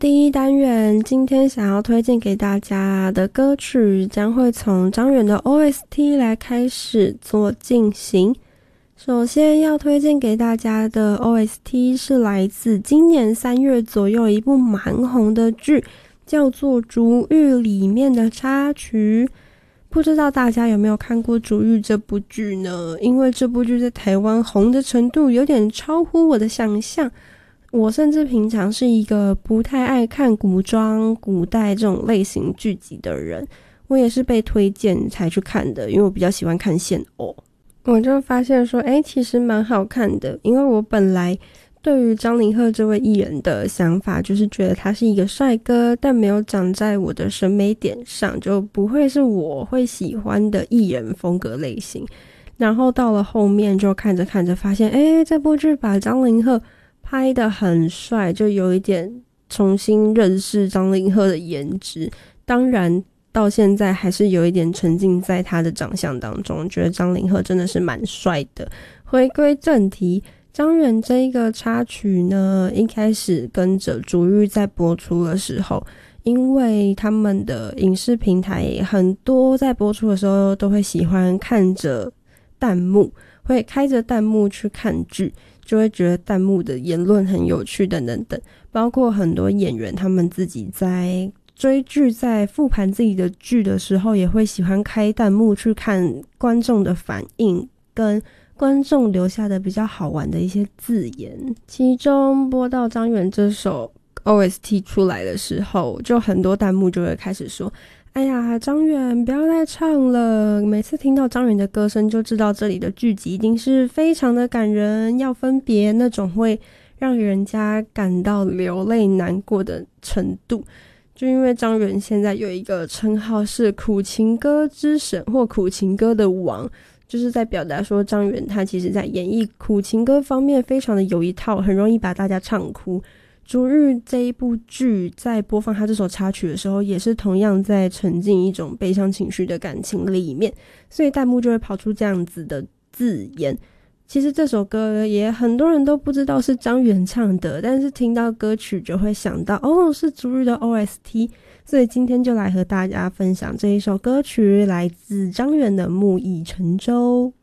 第一单元，今天想要推荐给大家的歌曲将会从张远的 OST 来开始做进行。首先要推荐给大家的 OST 是来自今年3月左右一部蛮红的剧，叫做《逐狱》里面的插曲。不知道大家有没有看过《逐狱》这部剧呢？因为这部剧在台湾红的程度有点超乎我的想象。我甚至平常是一个不太爱看古装、古代这种类型剧集的人，我也是被推荐才去看的，因为我比较喜欢看现偶。我就发现说，其实蛮好看的，因为我本来对于张凌赫这位艺人的想法就是觉得他是一个帅哥，但没有长在我的审美点上，就不会是我会喜欢的艺人风格类型。然后到了后面就看着看着发现，这部剧把张凌赫拍得很帅，就有一点重新认识张凌赫的颜值。当然到现在还是有一点沉浸在他的长相当中，觉得张凌赫真的是蛮帅的。回归正题，张远这一个插曲呢，一开始跟着逐狱在播出的时候，因为他们的影视平台很多在播出的时候都会喜欢看着弹幕，会开着弹幕去看剧，就会觉得弹幕的言论很有趣等等等。包括很多演员他们自己在追剧，在复盘自己的剧的时候，也会喜欢开弹幕去看观众的反应跟观众留下的比较好玩的一些字眼。其中播到张远这首 OST 出来的时候，就很多弹幕就会开始说，哎呀，张远不要再唱了，每次听到张远的歌声就知道这里的剧集一定是非常的感人，要分别那种会让人家感到流泪难过的程度。就因为张远现在有一个称号是苦情歌之神或苦情歌的王，就是在表达说张远他其实在演绎苦情歌方面非常的有一套，很容易把大家唱哭。逐狱这一部剧在播放他这首插曲的时候，也是同样在沉浸一种悲伤情绪的感情里面，所以弹幕就会跑出这样子的字眼。其实这首歌也很多人都不知道是张远唱的，但是听到歌曲就会想到是逐狱的 OST， 所以今天就来和大家分享这一首歌曲，来自张远的《木已成舟》。